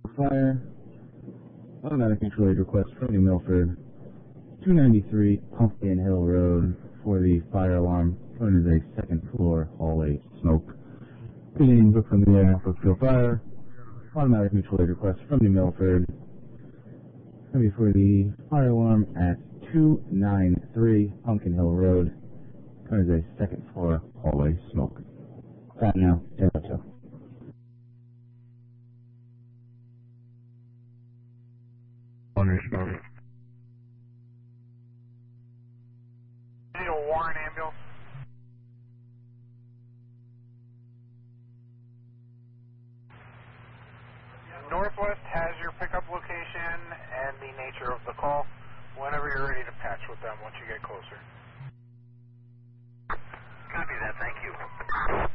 Fire. Automatic mutual aid request from New Milford. 293 Pumpkin Hill Road for the fire alarm. Known as a second floor hallway smoke. Beginning book from the air, Brookfield Fire. Automatic mutual aid request from New Milford. Going to be for the fire alarm at 293 Pumpkin Hill Road. Known as a second floor hallway smoke. That now, Delta. Understood. Need a Warren ambulance. Northwest has your pickup location and the nature of the call. Whenever you're ready to patch with them once you get closer. Copy that, thank you.